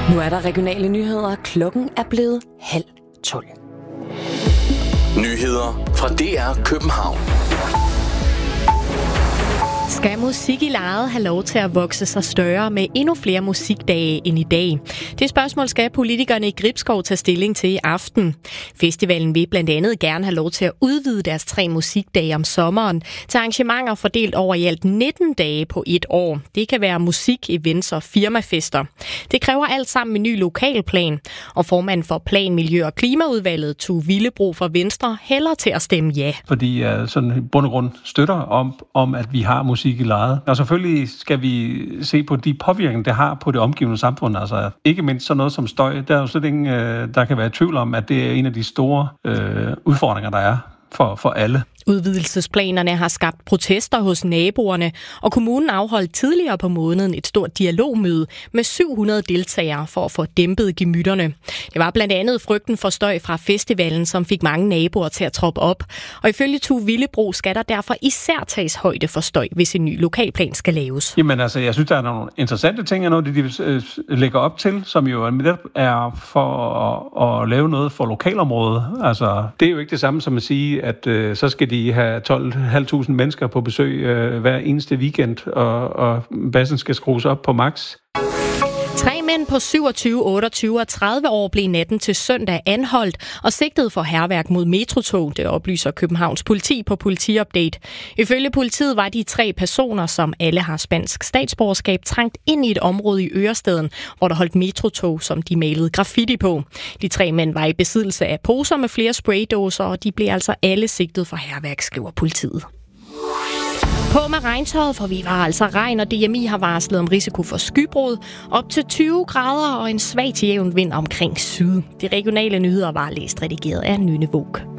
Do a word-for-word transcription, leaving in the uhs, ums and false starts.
Nu er der regionale nyheder. Klokken er blevet halv tolv. Nyheder fra D R København. Skal musik i lejet have lov til at vokse sig større med endnu flere musikdage end i dag? Det spørgsmål skal politikerne i Gribskov tage stilling til i aften. Festivalen vil blandt andet gerne have lov til at udvide deres tre musikdage om sommeren til arrangementer fordelt over i alt nitten dage på et år. Det kan være musik, events og firmafester. Det kræver alt sammen en ny lokalplan, og formanden for Plan, Miljø og Klimaudvalget, Tue Villebro fra Venstre, hælder til at stemme ja. Fordi jeg sådan i bund og grund støtter om, om, at vi har musik i lejet. Og selvfølgelig skal vi se på de påvirkninger, det har på det omgivende samfund. Altså ikke mindst sådan noget som støj. Der er jo slet ingen, der kan være tvivl om, at det er en af de store øh, udfordringer, der er for, for alle. Udvidelsesplanerne har skabt protester hos naboerne, og kommunen afholdt tidligere på måneden et stort dialogmøde med syv hundrede deltagere for at få dæmpet gemytterne. Det var blandt andet frygten for støj fra festivalen, som fik mange naboer til at troppe op. Og ifølge Tue Villebro skal der derfor især tages højde for støj, hvis en ny lokalplan skal laves. Jamen altså, jeg synes, der er nogle interessante ting, noget de lægger op til, som jo er for at, at lave noget for lokalområdet. Altså, det er jo ikke det samme som at sige, at øh, så skal de de have tolv tusind fem hundrede mennesker på besøg øh, hver eneste weekend, og, og bassen skal skrues op på max. Tre mænd på syvogtyve, otteogtyve og tredive år blev natten til søndag anholdt og sigtet for hærværk mod metrotog, det oplyser Københavns politi på Politiupdate. Ifølge politiet var de tre personer, som alle har spansk statsborgerskab, trængt ind i et område i Ørestaden, hvor der holdt metrotog, som de malede graffiti på. De tre mænd var i besiddelse af poser med flere spraydåser, og de blev altså alle sigtet for hærværk, skriver politiet. På med regntøjet, for vi var altså regn, og D M I har varslet om risiko for skybrud. Op til tyve grader og en svag til jævn vind omkring syd. De regionale nyheder var læst redigeret af Nynne Våg.